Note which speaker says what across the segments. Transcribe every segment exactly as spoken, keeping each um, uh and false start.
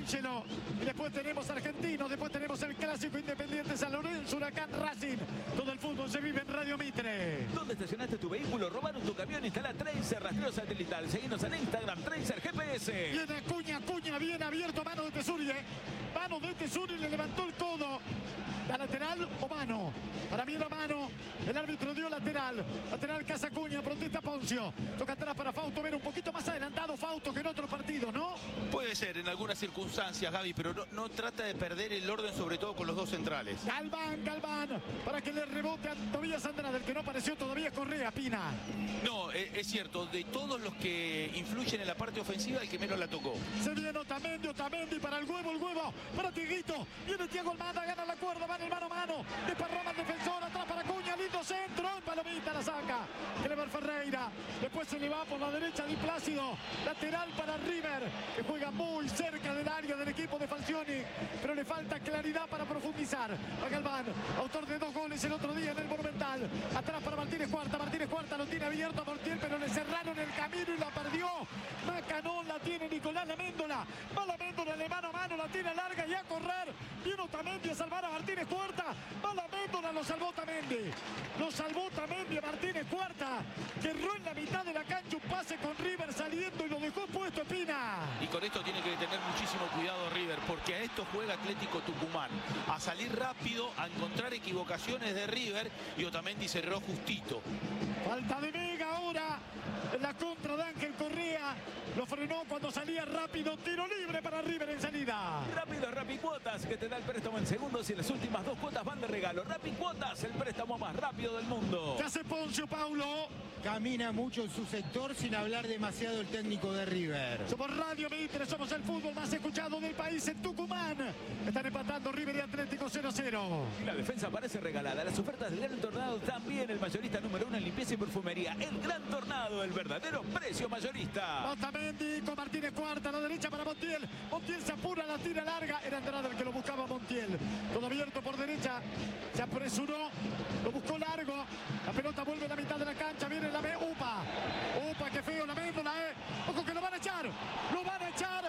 Speaker 1: D'Angelo. Y después tenemos Argentinos, después tenemos el clásico Independiente San Lorenzo, Huracán Racing. Todo el fútbol se vive en Radio Mitre.
Speaker 2: ¿Dónde estacionaste tu vehículo? ¿Robaron tu camión? Instala Tracer rastreo satelital. Seguinos en Instagram, Tracer G P S.
Speaker 1: Viene Acuña, Acuña, bien abierto, mano de Tesuri, ¿eh? Mano de Tesuri, le levantó el codo. ¿La lateral o mano? Para mí la mano. El árbitro dio lateral. Lateral Casa Acuña, protesta Poncio. Toca atrás para Fausto, ver un poquito más adelantado Fausto que en otro partido, ¿no?
Speaker 3: Puede ser en algunas circunstancias, Gaby, pero no, no trata de perder el orden, sobre todo con los dos centrales.
Speaker 1: Galván, Galván, para que le rebote a Tobías Andrade, el que no apareció todavía Correa, Pina.
Speaker 3: No, es, es cierto, de todos los que influyen en la parte ofensiva, el que menos la tocó.
Speaker 1: Se viene Otamendi, Otamendi para el huevo, el huevo, para Tiguito. Viene Thiago Almada, gana la cuerda, va en el mano a mano. Desparrama el defensor, atrás para Acuña, lindo centro. Palomita la saca. Cleber Ferreira. Después se le va por la derecha Di Plácido. Lateral para River, que juega muy cerca del área del equipo de Falcioni, pero le falta claridad para profundizar. A Galván, autor de dos goles el otro día en el Monumental. Atrás para Martínez Cuarta. Martínez Cuarta lo tiene abierto a Montiel, pero le cerraron el camino y la perdió. Macanón la tiene Nicolás Laméndola. Va Laméndola de mano a mano, la tiene larga y a correr. Viene Otamendi a salvar a Martínez Cuarta. Va Laméndola, lo salvó Otamendi. Lo salvó Otamendi a Martínez Cuarta, que erró en la mitad de la cancha un pase con River saliendo y lo dejó puesto Espina.
Speaker 3: Y con esto tiene que tener muchísimo cuidado River, porque a esto juega Atlético Tucumán. A salir rápido, a encontrar equivocaciones de River, y Otamendi cerró justito.
Speaker 1: Falta de Vega ahora en la contra de Ángel Correa. Lo frenó cuando salía rápido. Tiro libre para River en salida.
Speaker 2: Rápido, Rapicuotas, que te da el préstamo en segundos y las últimas dos cuotas van de regalo. Rapicuotas, el préstamo más rápido del mundo.
Speaker 1: ¿Qué hace Poncio, Paulo?
Speaker 4: Camina mucho en su sector, sin hablar demasiado el técnico de River.
Speaker 1: Somos Radio Mitre, somos el fútbol más escuchado del país en Tucumán. Están empatando River y Atlético cero a cero.
Speaker 2: La defensa parece regalada. Las ofertas del Gran Tornado también. El mayorista número uno en limpieza y perfumería. El Gran Tornado, el verdadero precio mayorista.
Speaker 1: Otamendi con Martínez Cuarta, a la derecha para Montiel. Montiel se apura, la tira larga. Era Andrade el que lo buscaba Montiel. Todo abierto por derecha. Se apresuró, lo buscó largo. La pelota vuelve a la mitad de la cancha. Viene la B. Upa. Upa, qué feo la méndola, eh. Ojo que lo van a echar. Lo van a echar.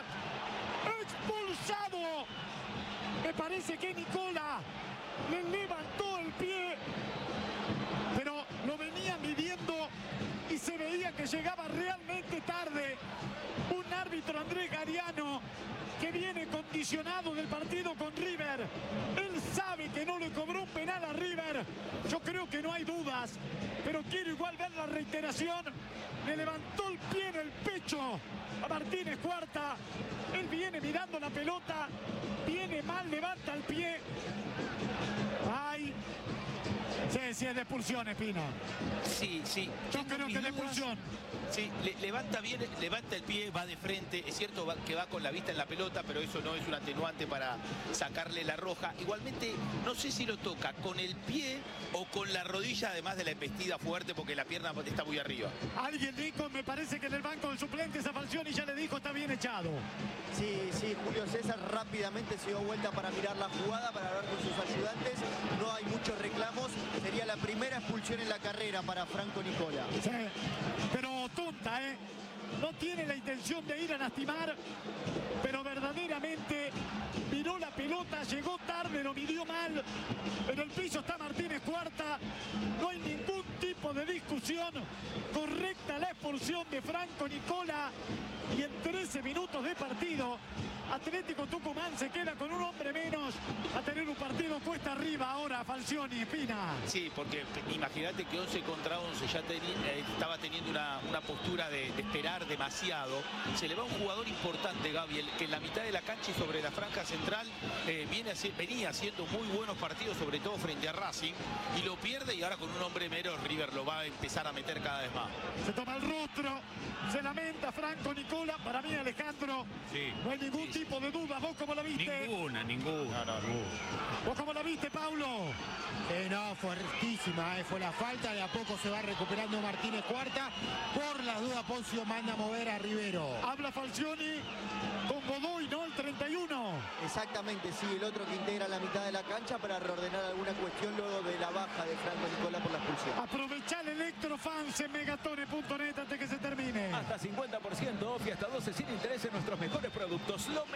Speaker 1: Expulsado. Me parece que Nicola le levantó el pie, pero lo venía midiendo y se veía que llegaba realmente tarde. Un árbitro, Andrés Gariano, que viene condicionado del partido con River. Él sabe que no le cobró un penal a River. Yo creo que no hay dudas, pero quiero igual ver la reiteración. Le levantó el pie en el pecho a Martínez Cuarta. Él viene mirando la pelota, viene mal, levanta el pie. Ay, sí, sí, es de expulsión, Espino.
Speaker 3: Sí, sí.
Speaker 1: Yo creo que es de expulsión.
Speaker 3: Sí, le, levanta bien, levanta el pie, va de frente. Es cierto va, que va con la vista en la pelota, pero eso no es un atenuante para sacarle la roja. Igualmente, no sé si lo toca con el pie o con la rodilla, además de la embestida fuerte, porque la pierna está muy arriba.
Speaker 1: Alguien dijo, me parece que en el banco del suplente esa Falcioni ya le dijo, está bien echado.
Speaker 5: Sí, sí, Julio César rápidamente se dio vuelta para mirar la jugada, para hablar con sus ayudantes. No hay muchos reclamos. Sería la primera expulsión en la carrera para Franco Nicola.
Speaker 1: Sí, pero tonta, ¿eh? No tiene la intención de ir a lastimar, pero verdaderamente miró la pelota, llegó tarde, lo midió mal. En el piso está Martínez Cuarta. No hay ningún tipo de discusión. Correcta la expulsión de Franco Nicola. Y en trece minutos de partido, Atlético Tucumán se queda con un hombre menos a tener un partido cuesta arriba ahora, Falcioni, Espina.
Speaker 3: Sí, porque imagínate que once contra once ya teni eh, estaba teniendo una, una postura de, de esperar demasiado. Se le va un jugador importante, Gaby, el, que en la mitad de la cancha y sobre la franja central eh, viene así, venía haciendo muy buenos partidos, sobre todo frente a Racing, y lo pierde, y ahora con un hombre menos River lo va a empezar a meter cada vez más.
Speaker 1: Se toma el rostro, se lamenta Franco Nicola. Para mí, Alejandro,
Speaker 6: sí,
Speaker 1: no hay ningún
Speaker 6: sí,
Speaker 1: tipo de duda. ¿Vos cómo la viste?
Speaker 6: Ninguna, ninguna. No, no, no.
Speaker 1: ¿Vos cómo la viste, Paulo?
Speaker 4: Eh, no, fuertísima, eh, fue la falta. De a poco se va recuperando Martínez Cuarta. Por las dudas, Poncio manda a mover a Rivero.
Speaker 1: Habla Falcioni con Godoy, ¿no? El treinta y uno.
Speaker 5: Exactamente, sí, el otro que integra la mitad de la cancha para reordenar alguna cuestión luego de la baja de Franco Nicola por la expulsión.
Speaker 1: Aprovechá el Electrofans en megatone punto net antes que se termine.
Speaker 2: Hasta cincuenta por ciento off y hasta doce sin interés en nuestros mejores productos. Lo